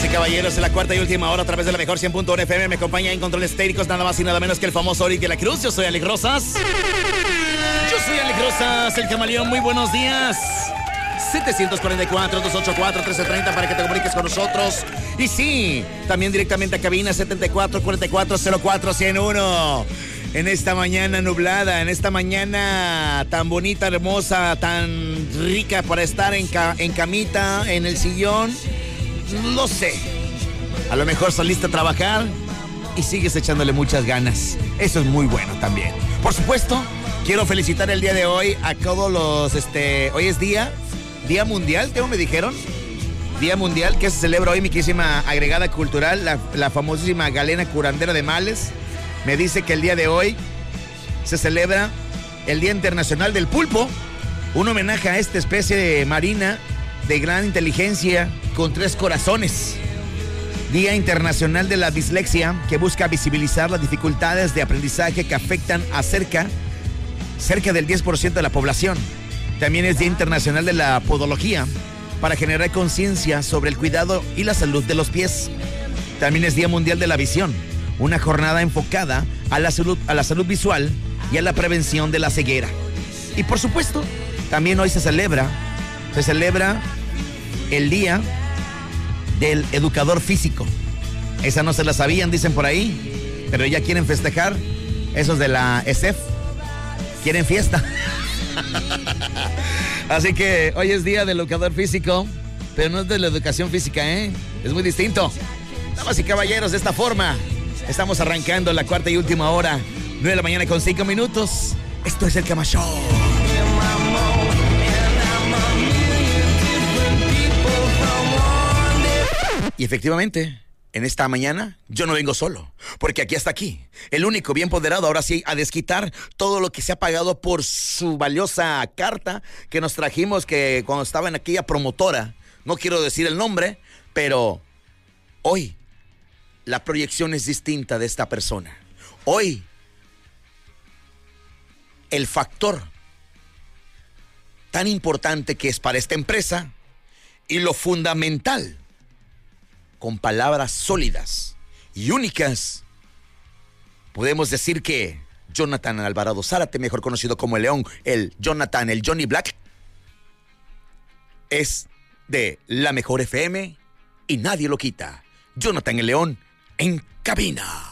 Damas y caballeros, en la cuarta y última hora a través de la mejor 100.1 FM me acompaña en controles técnicos nada más y nada menos que el famoso Oric de la Cruz. Yo soy Alex Rosas. El camaleón. Muy buenos días. 744-284-1330 para que te comuniques con nosotros. Y sí, también directamente a cabina 74-44-04-101. En esta mañana nublada, en esta mañana tan bonita, hermosa, tan rica para estar en camita, en el sillón. No sé, a lo mejor saliste a trabajar y sigues echándole muchas ganas. Eso es muy bueno también. Por supuesto, quiero felicitar el día de hoy a todos los, hoy es día mundial, ¿cómo me dijeron? Día mundial que se celebra hoy, mi querísima agregada cultural, la famosísima Galena Curandera de Males. Me dice que el día de hoy se celebra el Día Internacional del Pulpo, un homenaje a esta especie marina de gran inteligencia con 3 corazones. Día Internacional de la Dislexia, que busca visibilizar las dificultades de aprendizaje que afectan a cerca del 10% de la población. También es Día Internacional de la Podología, para generar conciencia sobre el cuidado y la salud de los pies. También es Día Mundial de la Visión, una jornada enfocada a la salud visual y a la prevención de la ceguera. Y por supuesto, también hoy se celebra el Día del Educador Físico. Esa no se la sabían, dicen por ahí, pero ya quieren festejar. Esos de la ESEF quieren fiesta. Así que hoy es Día del Educador Físico, pero no es de la educación física, es muy distinto. Damas y caballeros, de esta forma estamos arrancando la cuarta y última hora, 9 de la mañana con 5 minutos. Esto es el Cama Show. Y efectivamente, en esta mañana yo no vengo solo, porque aquí el único bien ponderado, ahora sí, a desquitar todo lo que se ha pagado por su valiosa carta que nos trajimos, que cuando estaba en aquella promotora, no quiero decir el nombre, pero hoy la proyección es distinta de esta persona. Hoy el factor tan importante que es para esta empresa y lo fundamental, con palabras sólidas y únicas, podemos decir que Jonathan Alvarado Zárate, mejor conocido como el León, el Jonathan, el Johnny Black, es de la mejor FM y nadie lo quita. Jonathan el León en cabina.